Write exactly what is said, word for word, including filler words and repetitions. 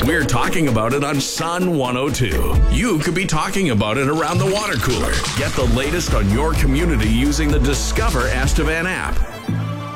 We're talking about it on Sun one oh two. You could be talking about it around the water cooler. Get the latest on your community using the Discover Estevan app.